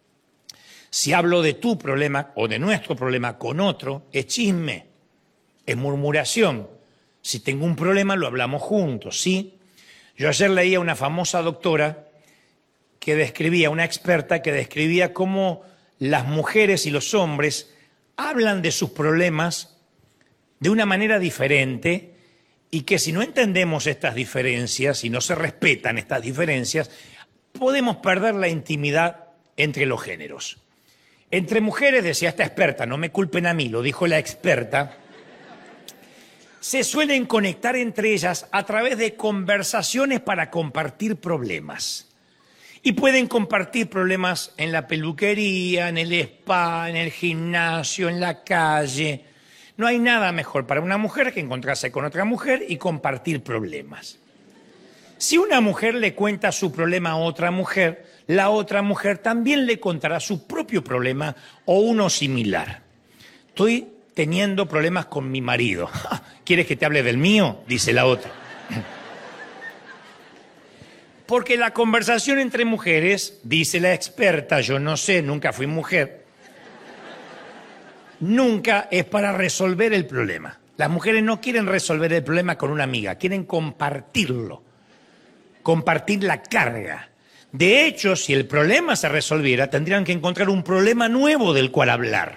Si hablo de tu problema o de nuestro problema con otro, es chisme, es murmuración. Si tengo un problema, lo hablamos juntos, ¿sí? Yo ayer leía una famosa doctora que describía, una experta que describía cómo las mujeres y los hombres hablan de sus problemas de una manera diferente y que si no entendemos estas diferencias y no se respetan estas diferencias, podemos perder la intimidad entre los géneros. Entre mujeres, decía esta experta, no me culpen a mí, lo dijo la experta, se suelen conectar entre ellas a través de conversaciones para compartir problemas. Y pueden compartir problemas en la peluquería, en el spa, en el gimnasio, en la calle. No hay nada mejor para una mujer que encontrarse con otra mujer y compartir problemas. Si una mujer le cuenta su problema a otra mujer, la otra mujer también le contará su propio problema o uno similar. Estoy teniendo problemas con mi marido. ¿Quieres que te hable del mío? Dice la otra. Porque la conversación entre mujeres, dice la experta, yo no sé, nunca fui mujer, nunca es para resolver el problema. Las mujeres no quieren resolver el problema con una amiga, quieren compartirlo, compartir la carga. De hecho, si el problema se resolviera, tendrían que encontrar un problema nuevo del cual hablar.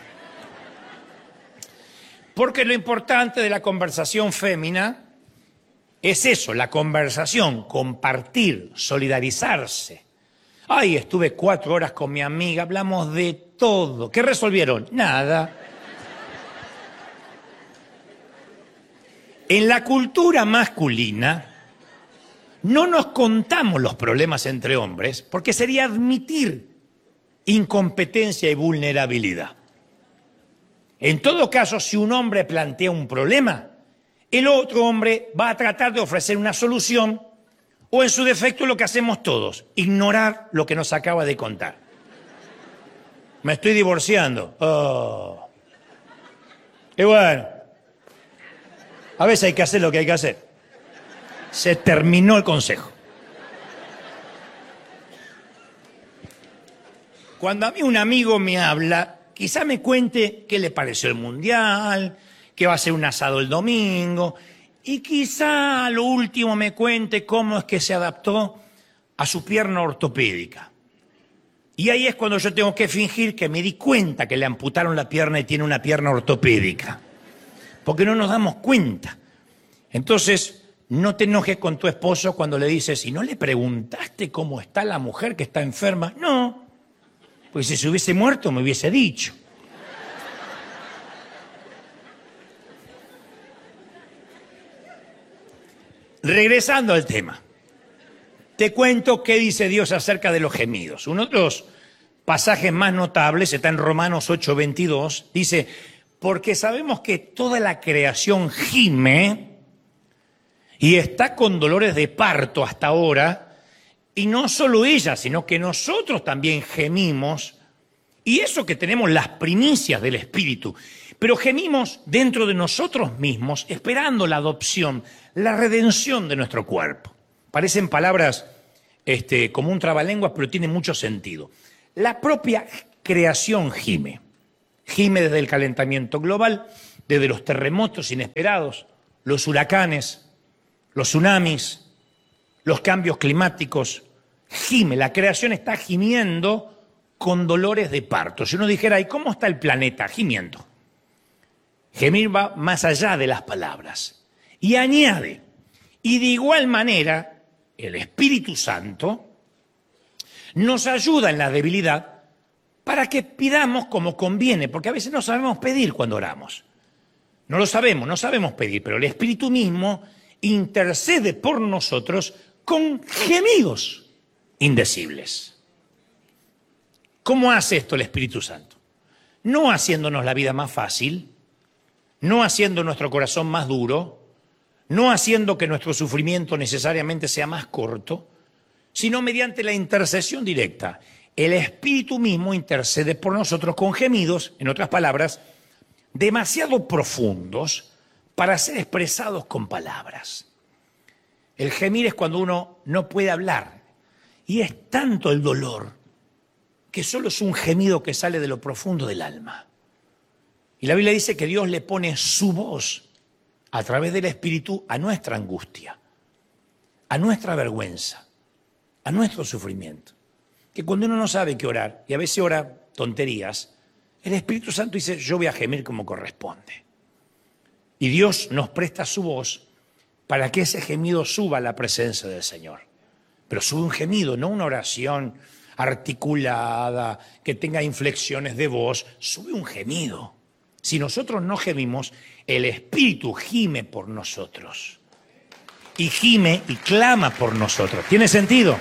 Porque lo importante de la conversación fémina es eso, la conversación, compartir, solidarizarse. Ay, estuve 4 horas con mi amiga, hablamos de todo. ¿Qué resolvieron? Nada. En la cultura masculina no nos contamos los problemas entre hombres porque sería admitir incompetencia y vulnerabilidad. En todo caso, si un hombre plantea un problema, el otro hombre va a tratar de ofrecer una solución o en su defecto lo que hacemos todos, ignorar lo que nos acaba de contar. Me estoy divorciando. Oh. Y bueno, a veces hay que hacer lo que hay que hacer. Se terminó el consejo. Cuando a mí un amigo me habla, quizá me cuente qué le pareció el mundial, que va a ser un asado el domingo, y quizá a lo último me cuente cómo es que se adaptó a su pierna ortopédica. Y ahí es cuando yo tengo que fingir que me di cuenta que le amputaron la pierna y tiene una pierna ortopédica. Porque no nos damos cuenta. Entonces, no te enojes con tu esposo cuando le dices, ¿y no le preguntaste cómo está la mujer que está enferma? No, pues si se hubiese muerto me hubiese dicho. Regresando al tema, te cuento qué dice Dios acerca de los gemidos. Uno de los pasajes más notables está en Romanos 8:22. Dice, porque sabemos que toda la creación gime y está con dolores de parto hasta ahora, y no solo ella, sino que nosotros también gemimos, y eso que tenemos las primicias del Espíritu, pero gemimos dentro de nosotros mismos, esperando la adopción, la redención de nuestro cuerpo. Parecen palabras como un trabalenguas, pero tiene mucho sentido. La propia creación gime. Gime desde el calentamiento global, desde los terremotos inesperados, los huracanes, los tsunamis, los cambios climáticos. Gime, la creación está gimiendo con dolores de parto. Si uno dijera, ¿y cómo está el planeta? Gimiendo. Gemir va más allá de las palabras. Y añade, y de igual manera, el Espíritu Santo nos ayuda en la debilidad para que pidamos como conviene, porque a veces no sabemos pedir cuando oramos. No sabemos pedir, pero el Espíritu mismo intercede por nosotros con gemidos indecibles. ¿Cómo hace esto el Espíritu Santo? No haciéndonos la vida más fácil, no haciendo nuestro corazón más duro, no haciendo que nuestro sufrimiento necesariamente sea más corto, sino mediante la intercesión directa. El Espíritu mismo intercede por nosotros con gemidos, en otras palabras, demasiado profundos para ser expresados con palabras. El gemir es cuando uno no puede hablar y es tanto el dolor que solo es un gemido que sale de lo profundo del alma. Y la Biblia dice que Dios le pone su voz a través del Espíritu a nuestra angustia, a nuestra vergüenza, a nuestro sufrimiento. Que cuando uno no sabe qué orar, y a veces ora tonterías, el Espíritu Santo dice, yo voy a gemir como corresponde. Y Dios nos presta su voz para que ese gemido suba a la presencia del Señor. Pero sube un gemido, no una oración articulada, que tenga inflexiones de voz, sube un gemido. Si nosotros no gemimos, el Espíritu gime por nosotros. Y gime y clama por nosotros. ¿Tiene sentido?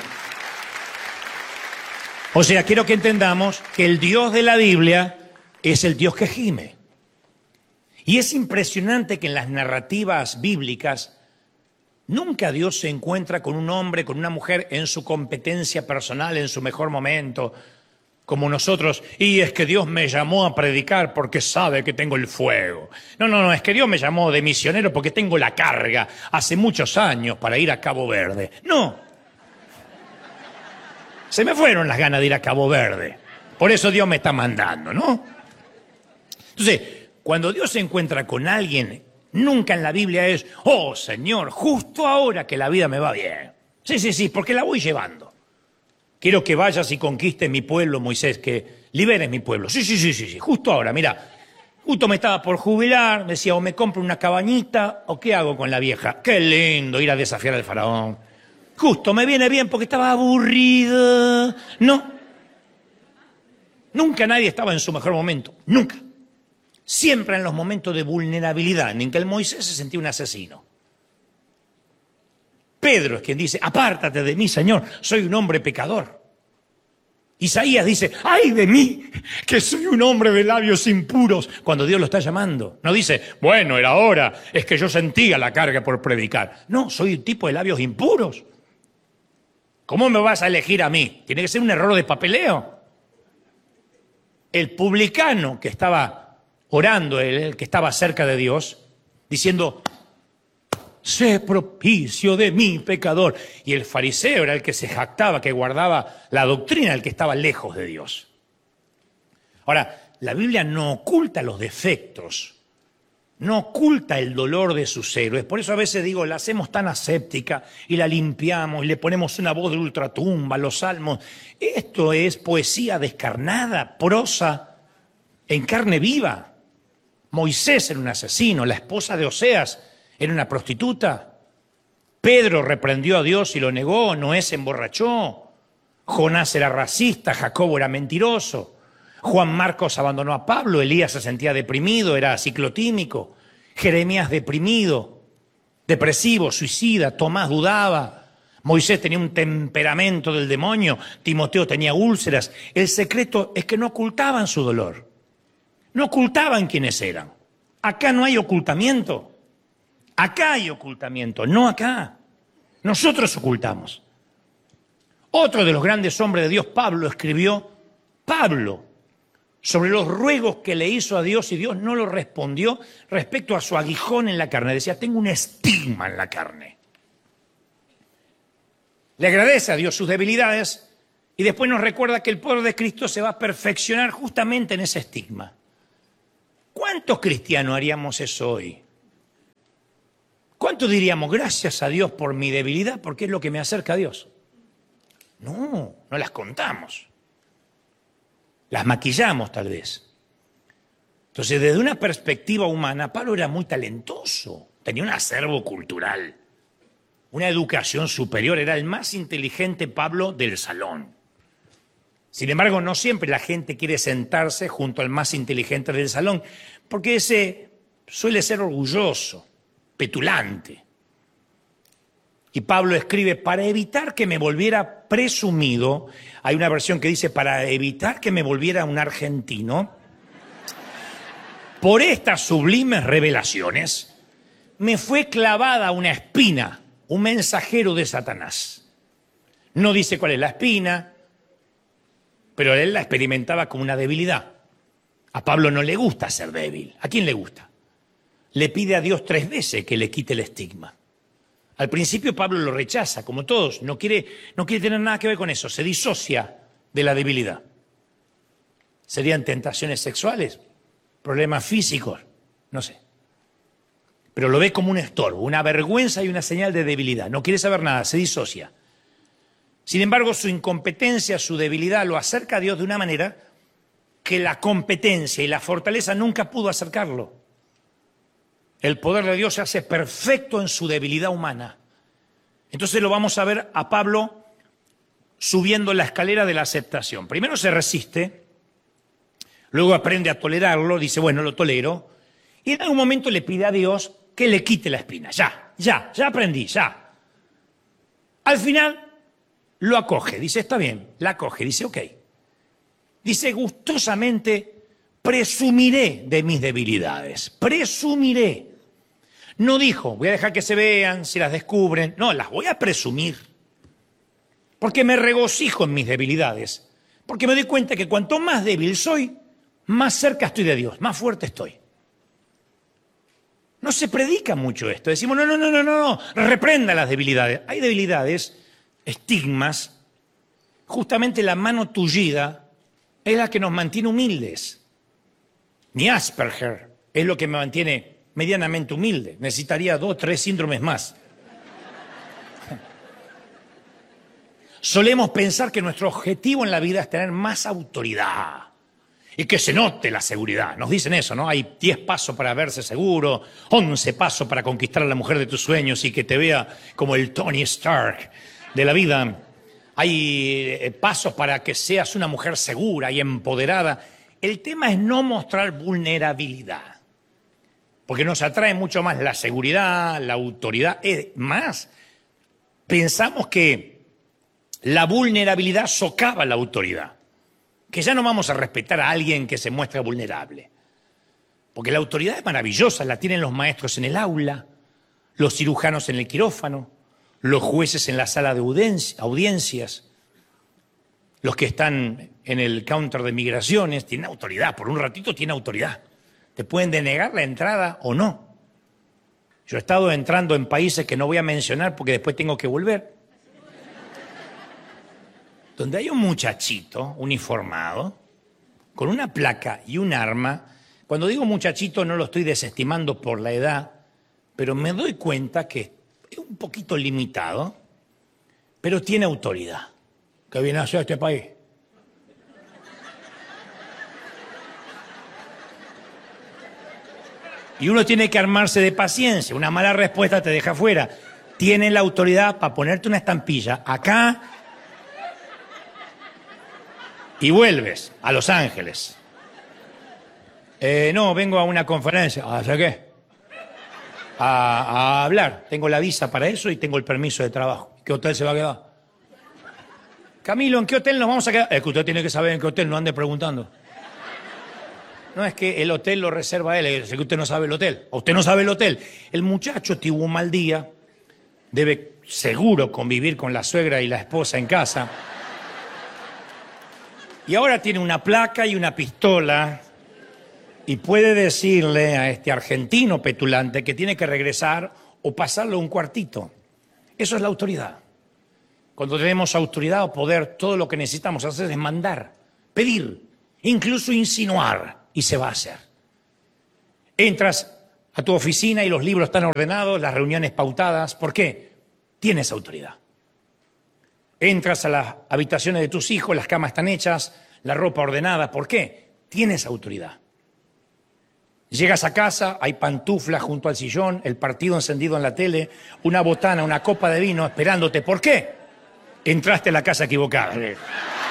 O sea, quiero que entendamos que el Dios de la Biblia es el Dios que gime. Y es impresionante que en las narrativas bíblicas nunca Dios se encuentra con un hombre, con una mujer en su competencia personal, en su mejor momento, como nosotros. Y es que Dios me llamó a predicar porque sabe que tengo el fuego. No, es que Dios me llamó de misionero porque tengo la carga hace muchos años para ir a Cabo Verde. No. Se me fueron las ganas de ir a Cabo Verde. Por eso Dios me está mandando, ¿no? Entonces, cuando Dios se encuentra con alguien, nunca en la Biblia es, oh Señor, justo ahora que la vida me va bien. Sí, porque la voy llevando. Quiero que vayas y conquistes mi pueblo, Moisés, que liberes mi pueblo. Sí, justo ahora, mira. Justo me estaba por jubilar, decía, o me compro una cabañita, o ¿qué hago con la vieja? Qué lindo ir a desafiar al faraón. Justo, me viene bien porque estaba aburrida. No. Nunca nadie estaba en su mejor momento. Nunca. Siempre en los momentos de vulnerabilidad en que el Moisés se sentía un asesino. Pedro es quien dice, apártate de mí, Señor, soy un hombre pecador. Isaías dice, ¡ay de mí, que soy un hombre de labios impuros! Cuando Dios lo está llamando. No dice, bueno, era hora, es que yo sentía la carga por predicar. No, soy un tipo de labios impuros. ¿Cómo me vas a elegir a mí? Tiene que ser un error de papeleo. El publicano que estaba orando, el que estaba cerca de Dios, diciendo, sé propicio de mí, pecador. Y el fariseo era el que se jactaba, que guardaba la doctrina, el que estaba lejos de Dios. Ahora, la Biblia no oculta los defectos, no oculta el dolor de sus héroes. Por eso a veces digo, la hacemos tan aséptica y la limpiamos y le ponemos una voz de ultratumba, los salmos. Esto es poesía descarnada, prosa en carne viva. Moisés era un asesino, la esposa de Oseas era una prostituta. Pedro reprendió a Dios y lo negó, Noé se emborrachó. Jonás era racista, Jacobo era mentiroso. Juan Marcos abandonó a Pablo, Elías se sentía deprimido, era ciclotímico. Jeremías deprimido, depresivo, suicida. Tomás dudaba. Moisés tenía un temperamento del demonio. Timoteo tenía úlceras. El secreto es que no ocultaban su dolor. No ocultaban quiénes eran. Acá no hay ocultamiento. Acá hay ocultamiento, no acá. Nosotros ocultamos. Otro de los grandes hombres de Dios, Pablo, escribió, sobre los ruegos que le hizo a Dios y Dios no lo respondió respecto a su aguijón en la carne. Decía, tengo un estigma en la carne. Le agradece a Dios sus debilidades y después nos recuerda que el poder de Cristo se va a perfeccionar justamente en ese estigma. ¿Cuántos cristianos haríamos eso hoy? ¿Cuántos diríamos, gracias a Dios por mi debilidad, porque es lo que me acerca a Dios? No, no las contamos. Las maquillamos tal vez. Entonces, desde una perspectiva humana, Pablo era muy talentoso, tenía un acervo cultural, una educación superior, era el más inteligente Pablo del salón. Sin embargo, no siempre la gente quiere sentarse junto al más inteligente del salón, porque ese suele ser orgulloso, petulante. Y Pablo escribe, para evitar que me volviera presumido, hay una versión que dice, para evitar que me volviera un argentino, por estas sublimes revelaciones, me fue clavada una espina, un mensajero de Satanás. No dice cuál es la espina, pero él la experimentaba como una debilidad. A Pablo no le gusta ser débil. ¿A quién le gusta? Le pide a Dios 3 veces que le quite el estigma. Al principio Pablo lo rechaza, como todos, no quiere tener nada que ver con eso, se disocia de la debilidad. ¿Serían tentaciones sexuales? ¿Problemas físicos? No sé. Pero lo ve como un estorbo, una vergüenza y una señal de debilidad. No quiere saber nada, se disocia. Sin embargo, su incompetencia, su debilidad lo acerca a Dios de una manera que la competencia y la fortaleza nunca pudo acercarlo. El poder de Dios se hace perfecto en su debilidad humana. Entonces lo vamos a ver a Pablo subiendo la escalera de la aceptación. Primero se resiste, luego aprende a tolerarlo, dice, bueno, lo tolero, y en algún momento le pide a Dios que le quite la espina. Ya aprendí, ya. Al final lo acoge, dice, está bien, la acoge, dice, ok. Dice, gustosamente presumiré de mis debilidades, presumiré. No dijo, voy a dejar que se vean, si las descubren. No, las voy a presumir. Porque me regocijo en mis debilidades. Porque me doy cuenta que cuanto más débil soy, más cerca estoy de Dios, más fuerte estoy. No se predica mucho esto. Decimos, no, reprenda las debilidades. Hay debilidades, estigmas. Justamente la mano tullida es la que nos mantiene humildes. Ni Asperger es lo que me mantiene medianamente humilde. Necesitaría 2 o 3 síndromes más. Solemos pensar que nuestro objetivo en la vida es tener más autoridad y que se note la seguridad. Nos dicen eso, ¿no? Hay 10 pasos para verse seguro, 11 pasos para conquistar a la mujer de tus sueños y que te vea como el Tony Stark de la vida. Hay pasos para que seas una mujer segura y empoderada. El tema es no mostrar vulnerabilidad, porque nos atrae mucho más la seguridad, la autoridad. Es más, pensamos que la vulnerabilidad socava la autoridad, que ya no vamos a respetar a alguien que se muestra vulnerable. Porque la autoridad es maravillosa, la tienen los maestros en el aula, los cirujanos en el quirófano, los jueces en la sala de audiencias, los que están en el counter de migraciones, tienen autoridad, por un ratito tienen autoridad. Te pueden denegar la entrada o no. Yo he estado entrando en países que no voy a mencionar porque después tengo que volver, donde hay un muchachito uniformado, con una placa y un arma. Cuando digo muchachito no lo estoy desestimando por la edad, pero me doy cuenta que es un poquito limitado, pero tiene autoridad. ¿Qué viene a hacer este país? Y uno tiene que armarse de paciencia. Una mala respuesta te deja fuera. Tiene la autoridad para ponerte una estampilla acá y vuelves a Los Ángeles. No, vengo a una conferencia. ¿A hacer qué? A hablar. Tengo la visa para eso y tengo el permiso de trabajo. ¿Qué hotel se va a quedar? Camilo, ¿en qué hotel nos vamos a quedar? Es que usted tiene que saber en qué hotel, no ande preguntando. No, es que el hotel lo reserva él, es que usted no sabe el hotel. Usted no sabe el hotel. El muchacho tuvo un mal día, debe seguro convivir con la suegra y la esposa en casa. Y ahora tiene una placa y una pistola y puede decirle a este argentino petulante que tiene que regresar o pasarlo un cuartito. Eso es la autoridad. Cuando tenemos autoridad o poder, todo lo que necesitamos hacer es mandar, pedir, incluso insinuar, y se va a hacer. Entras a tu oficina y los libros están ordenados, las reuniones pautadas. ¿Por qué? Tienes autoridad. Entras a las habitaciones de tus hijos, las camas están hechas, la ropa ordenada. ¿Por qué? Tienes autoridad. Llegas a casa, hay pantuflas junto al sillón, el partido encendido en la tele, una botana, una copa de vino esperándote. ¿Por qué? Entraste a la casa equivocada.